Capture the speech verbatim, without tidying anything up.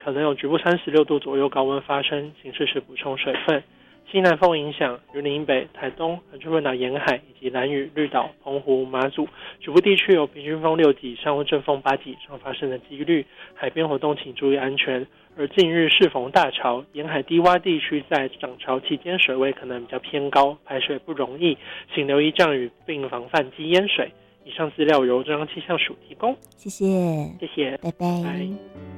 可能有局部三十六度左右高温发生，行事时补充水分。西南风影响，云林以北、台东、恒春半岛沿海以及兰屿、绿岛、澎湖、马祖局部地区有平均风六级以上或阵风八级以上发生的几率，海边活动请注意安全。而近日适逢大潮，沿海低洼地区在涨潮期间水位可能比较偏高，排水不容易，请留意降雨并防范积淹水。以上资料由中央气象署提供。 谢谢， 谢谢， 拜拜。 拜。